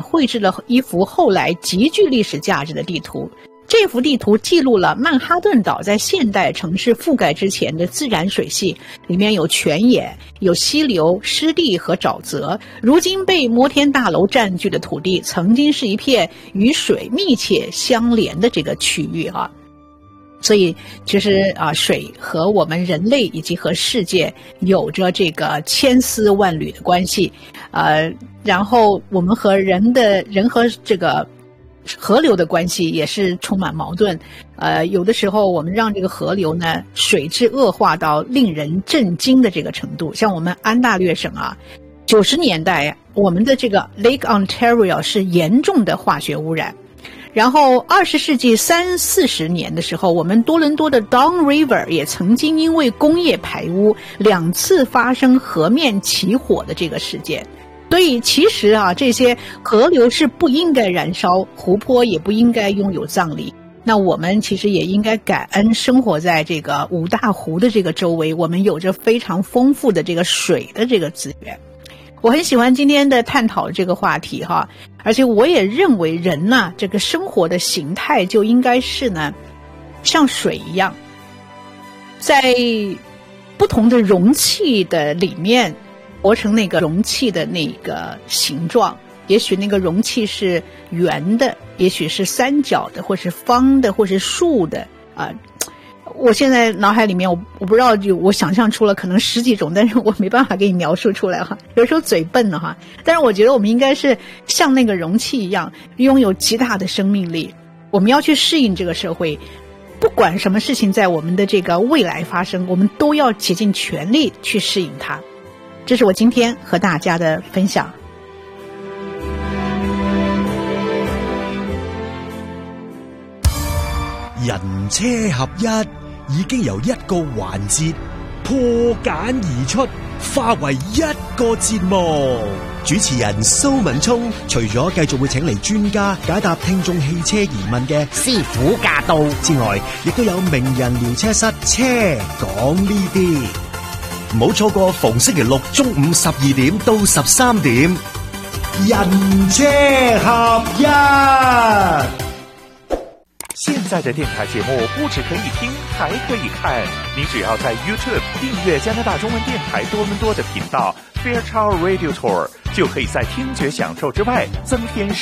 绘制了一幅后来极具历史价值的地图。这幅地图记录了曼哈顿岛在现代城市覆盖之前的自然水系，里面有泉眼、有溪流、湿地和沼泽。如今被摩天大楼占据的土地，曾经是一片与水密切相连的这个区域啊。所以其实水和我们人类以及和世界有着这个千丝万缕的关系，然后我们和人和这个河流的关系也是充满矛盾，有的时候我们让这个河流呢水质恶化到令人震惊的这个程度。像我们安大略省90年代我们的这个 Lake Ontario 是严重的化学污染。然后20世纪30-40年的时候，我们多伦多的 Don River 也曾经因为工业排污2次发生河面起火的这个事件。所以其实这些河流是不应该燃烧，湖泊也不应该拥有葬礼。那我们其实也应该感恩生活在这个五大湖的这个周围，我们有着非常丰富的这个水的这个资源。我很喜欢今天的探讨这个话题而且我也认为人这个生活的形态就应该是呢像水一样，在不同的容器的里面活成那个容器的那个形状，也许那个容器是圆的，也许是三角的，或是方的，或是竖的我现在脑海里面我不知道，我想象出了可能10几种，但是我没办法给你描述出来有时候嘴笨了但是我觉得我们应该是像那个容器一样，拥有极大的生命力。我们要去适应这个社会，不管什么事情在我们的这个未来发生，我们都要竭尽全力去适应它。这是我今天和大家的分享。 人車合一已經由一個環節破繭而出，化為一個節目。主持人蘇文聰除咗繼續會請嚟專家解答聽眾汽車疑問嘅師傅駕到之外，亦都有名人聊車室車講呢啲。唔好錯過逢星期六中午12點到13點，人車合一。 现在的电台节目不只可以听，还可以看。您只要在 YouTube 订阅加拿大中文电台多伦多的频道 Fairchild Radio Tour， 就可以在听觉享受之外增添